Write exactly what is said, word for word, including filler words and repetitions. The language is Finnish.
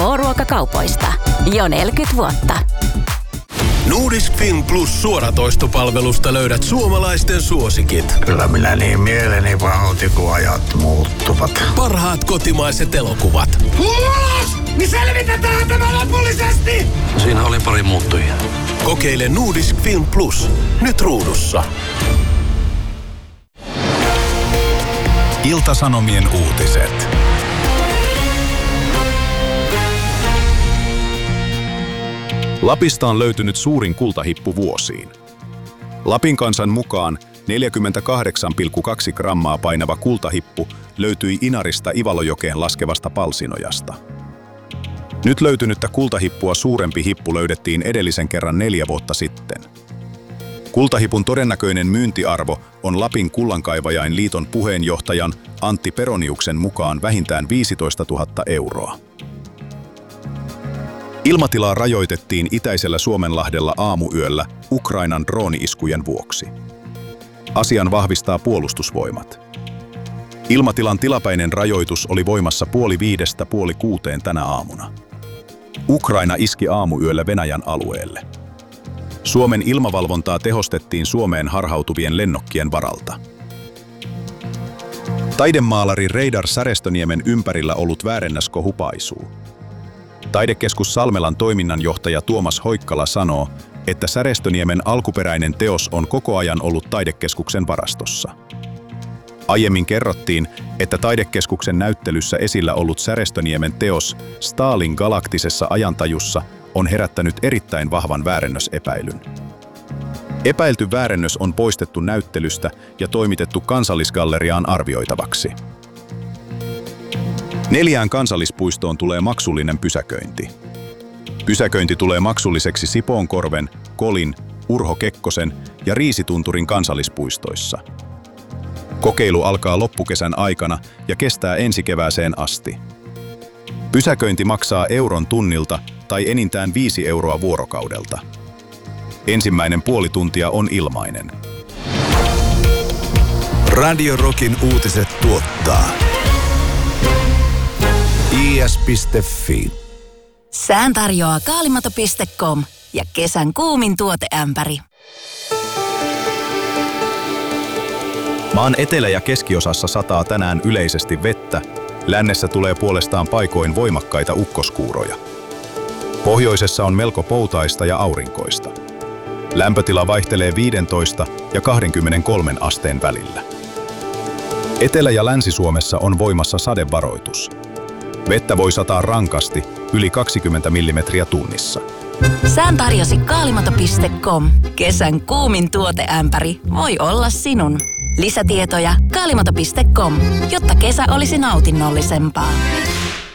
K-ruokakaupoista. Jo neljäkymmentä vuotta. Nordisk Film Plus suoratoistopalvelusta löydät suomalaisten suosikit. Kyllä minä niin mieleni pahoitin, kun ajat muuttuvat. Parhaat kotimaiset elokuvat. Ulos! Niin selvitetään tämä lopullisesti! Siinä oli pari muuttujia. Kokeile Nordisk Film Plus. Nyt ruudussa. Ilta-Sanomien uutiset. Lapista on löytynyt suurin kultahippu vuosiin. Lapin kansan mukaan neljäkymmentäkahdeksan pilkku kaksi grammaa painava kultahippu löytyi Inarista Ivalojokeen laskevasta Palsinojasta. Nyt löytynyttä kultahippua suurempi hippu löydettiin edellisen kerran neljä vuotta sitten. Kultahipun todennäköinen myyntiarvo on Lapin Kullankaivajain liiton puheenjohtajan Antti Peroniuksen mukaan vähintään viisitoista tuhatta euroa. Ilmatilaa rajoitettiin itäisellä Suomenlahdella aamuyöllä Ukrainan drooni-iskujen vuoksi. Asian vahvistaa Puolustusvoimat. Ilmatilan tilapäinen rajoitus oli voimassa puoli viidestä puoli kuuteen tänä aamuna. Ukraina iski aamuyöllä Venäjän alueelle. Suomen ilmavalvontaa tehostettiin Suomeen harhautuvien lennokkien varalta. Taidemaalari Reidar Särestöniemen ympärillä ollut väärennäskohu paisuu. Taidekeskus Salmelan toiminnanjohtaja Tuomas Hoikkala sanoo, että Särestöniemen alkuperäinen teos on koko ajan ollut taidekeskuksen varastossa. Aiemmin kerrottiin, että taidekeskuksen näyttelyssä esillä ollut Särestöniemen teos Stalin galaktisessa ajantajussa on herättänyt erittäin vahvan väärennösepäilyn. Epäilty väärennös on poistettu näyttelystä ja toimitettu Kansallisgalleriaan arvioitavaksi. Neljään kansallispuistoon tulee maksullinen pysäköinti. Pysäköinti tulee maksulliseksi Sipoonkorven, Kolin, Urho Kekkosen ja Riisitunturin kansallispuistoissa. Kokeilu alkaa loppukesän aikana ja kestää ensi kevääseen asti. Pysäköinti maksaa euron tunnilta tai enintään viisi euroa vuorokaudelta. Ensimmäinen puoli tuntia on ilmainen. Radio Rockin uutiset tuottaa i s piste f i. Sään tarjoaa kaalimato piste com ja kesän kuumin tuoteämpäri. Maan etelä- ja keskiosassa sataa tänään yleisesti vettä, lännessä tulee puolestaan paikoin voimakkaita ukkoskuuroja. Pohjoisessa on melko poutaista ja aurinkoista. Lämpötila vaihtelee viisitoista ja kaksikymmentäkolme asteen välillä. Etelä- ja Länsi-Suomessa on voimassa sadevaroitus. Vettä voi sataa rankasti, yli kaksikymmentä millimetriä tunnissa. Sään tarjosi kaalimato piste com. Kesän kuumin tuoteämpäri voi olla sinun. Lisätietoja kaalimato piste com, jotta kesä olisi nautinnollisempaa.